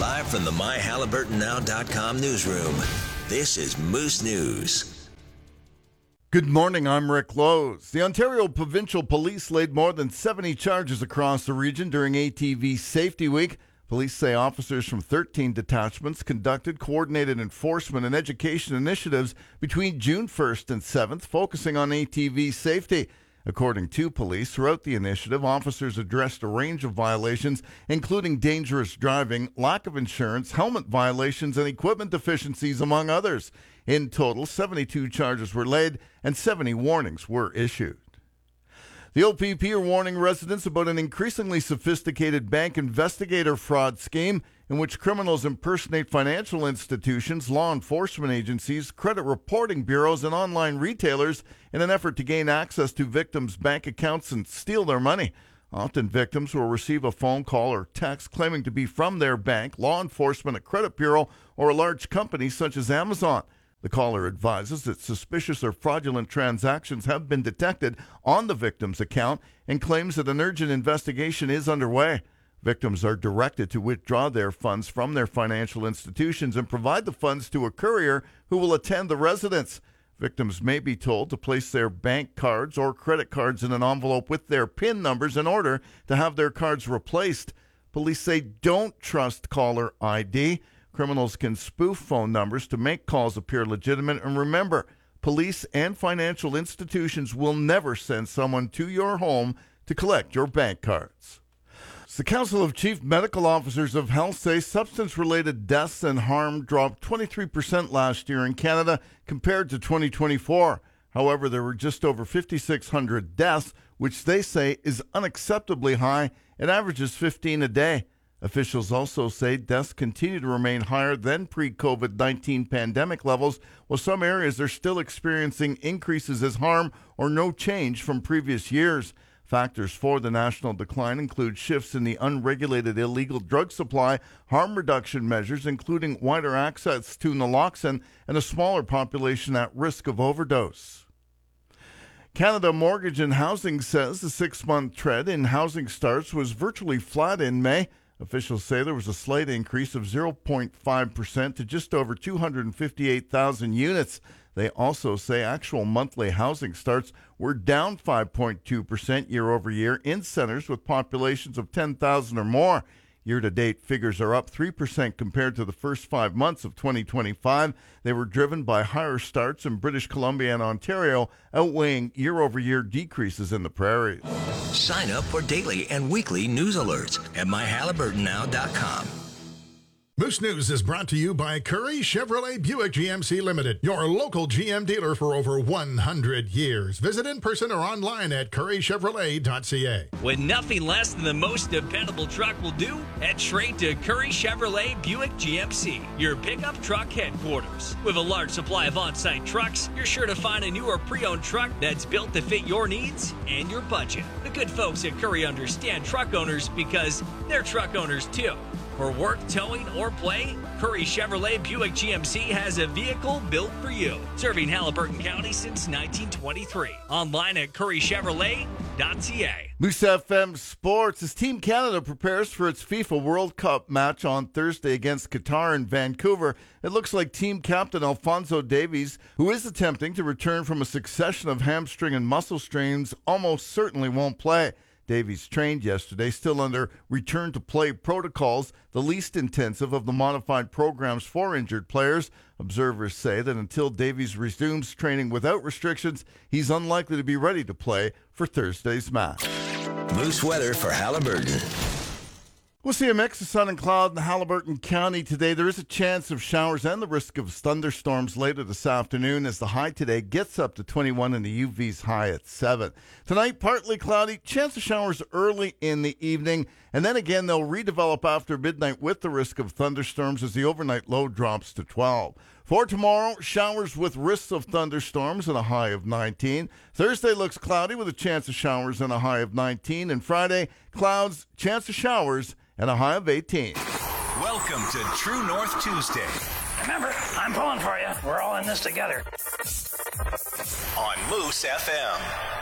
Live from the MyHalliburtonNow.com newsroom, this is Moose News. Good morning, I'm Rick Lowe's. The Ontario Provincial Police laid more than 70 charges across the region during ATV Safety Week. Police say officers from 13 detachments conducted coordinated enforcement and education initiatives between June 1st and 7th, focusing on ATV safety. According to police, throughout the initiative, officers addressed a range of violations, including dangerous driving, lack of insurance, helmet violations, and equipment deficiencies, among others. In total, 72 charges were laid and 70 warnings were issued. The OPP are warning residents about an increasingly sophisticated bank investigator fraud scheme in which criminals impersonate financial institutions, law enforcement agencies, credit reporting bureaus, and online retailers in an effort to gain access to victims' bank accounts and steal their money. Often victims will receive a phone call or text claiming to be from their bank, law enforcement, a credit bureau, or a large company such as Amazon. The caller advises that suspicious or fraudulent transactions have been detected on the victim's account and claims that an urgent investigation is underway. Victims are directed to withdraw their funds from their financial institutions and provide the funds to a courier who will attend the residence. Victims may be told to place their bank cards or credit cards in an envelope with their PIN numbers in order to have their cards replaced. Police say don't trust caller ID. Criminals can spoof phone numbers to make calls appear legitimate. And remember, police and financial institutions will never send someone to your home to collect your bank cards. The Council of Chief Medical Officers of Health say substance-related deaths and harm dropped 23% last year in Canada compared to 2024. However, there were just over 5,600 deaths, which they say is unacceptably high. It averages 15 a day. Officials also say deaths continue to remain higher than pre-COVID-19 pandemic levels, while some areas are still experiencing increases as harm or no change from previous years. Factors for the national decline include shifts in the unregulated illegal drug supply, harm reduction measures, including wider access to naloxone, and a smaller population at risk of overdose. Canada Mortgage and Housing says the 6-month trend in housing starts was virtually flat in May. Officials say there was a slight increase of 0.5% to just over 258,000 units. They also say actual monthly housing starts were down 5.2% year over year in centers with populations of 10,000 or more. Year-to-date figures are up 3% compared to the first 5 months of 2025. They were driven by higher starts in British Columbia and Ontario, outweighing year-over-year decreases in the prairies. Sign up for daily and weekly news alerts at MyHalliburtonNow.com. Moose News is brought to you by Curry Chevrolet Buick GMC Limited, your local GM dealer for over 100 years. Visit in person or online at currychevrolet.ca. When nothing less than the most dependable truck will do, head straight to Curry Chevrolet Buick GMC, your pickup truck headquarters. With a large supply of on-site trucks, you're sure to find a new or pre-owned truck that's built to fit your needs and your budget. The good folks at Curry understand truck owners because they're truck owners too. For work, towing, or play, Curry Chevrolet Buick GMC has a vehicle built for you. Serving Haliburton County since 1923. Online at currychevrolet.ca. Moose FM Sports. As Team Canada prepares for its FIFA World Cup match on Thursday against Qatar in Vancouver, it looks like team captain Alphonso Davies, who is attempting to return from a succession of hamstring and muscle strains, almost certainly won't play. Davies trained yesterday, still under return-to-play protocols, the least intensive of the modified programs for injured players. Observers say that until Davies resumes training without restrictions, he's unlikely to be ready to play for Thursday's match. Moose weather for Haliburton. We'll see a mix of sun and cloud in Haliburton County today. There is a chance of showers and the risk of thunderstorms later this afternoon as the high today gets up to 21 and the UV's high at 7. Tonight, partly cloudy, chance of showers early in the evening, and then again they'll redevelop after midnight with the risk of thunderstorms as the overnight low drops to 12. For tomorrow, showers with risks of thunderstorms and a high of 19. Thursday looks cloudy with a chance of showers and a high of 19. And Friday, clouds, chance of showers, and a high of 18. Welcome to True North Tuesday. Remember, I'm pulling for you. We're all in this together. On Moose FM.